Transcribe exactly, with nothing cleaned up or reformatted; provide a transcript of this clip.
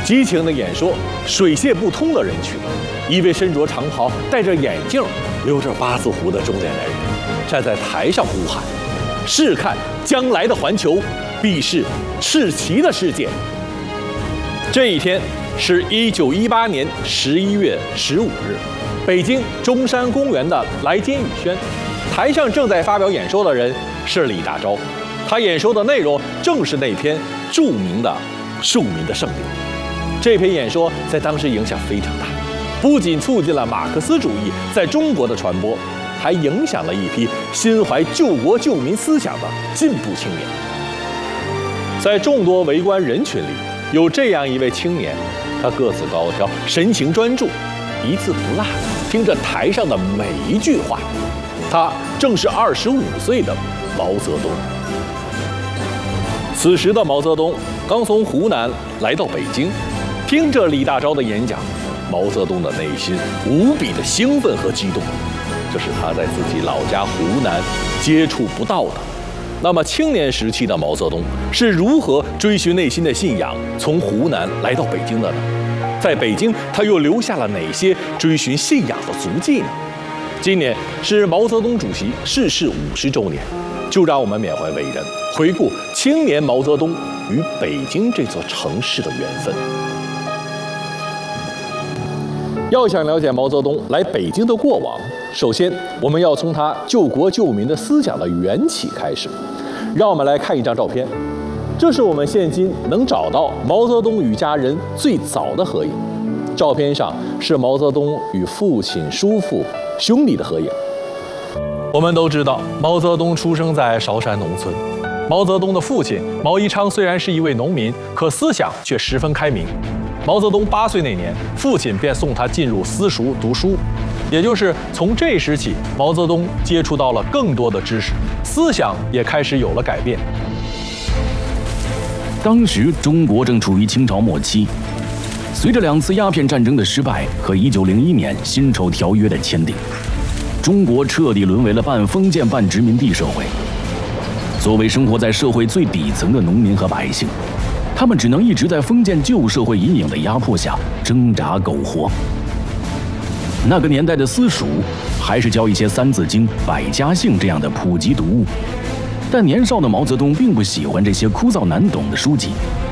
激情的演说水泄不通的人群，一位身着长袍、戴着眼镜、留着八字胡的中年男人站在台上呼喊：“试看将来的环球，必是赤旗的世界。”这一天是一九一八年十一月十五日，北京中山公园的来监雨轩，台上正在发表演说的人是李大钊，他演说的内容正是那篇著名的《庶民的圣典》。这篇演说在当时影响非常大，不仅促进了马克思主义在中国的传播，还影响了一批心怀救国救民思想的进步青年。在众多围观人群里，有这样一位青年，他个子高挑，神情专注，一字不落听着台上的每一句话。他正是二十五岁的毛泽东。此时的毛泽东刚从湖南来到北京，听着李大钊的演讲，毛泽东的内心无比的兴奋和激动，这是他在自己老家湖南接触不到的。那么青年时期的毛泽东是如何追寻内心的信仰，从湖南来到北京的呢？在北京，他又留下了哪些追寻信仰的足迹呢？今年是毛泽东主席逝世五十周年，就让我们缅怀伟人，回顾青年毛泽东与北京这座城市的缘分。要想了解毛泽东来北京的过往，首先我们要从他救国救民的思想的缘起开始。让我们来看一张照片，这是我们现今能找到毛泽东与家人最早的合影。照片上是毛泽东与父亲、叔父、兄弟的合影。我们都知道，毛泽东出生在韶山农村。毛泽东的父亲毛一昌虽然是一位农民，可思想却十分开明。毛泽东八岁那年，父亲便送他进入私塾读书，也就是从这时起，毛泽东接触到了更多的知识，思想也开始有了改变。 当时中国正处于清朝末期，随着两次鸦片战争的失败和一九零一年辛丑条约的签订，中国彻底沦为了半封建半殖民地社会。作为生活在社会最底层的农民和百姓，他们只能一直在封建旧社会阴影的压迫下挣扎苟活。那个年代的私塾还是教一些《三字经》《百家姓》这样的普及读物，但年少的毛泽东并不喜欢这些枯燥难懂的书籍，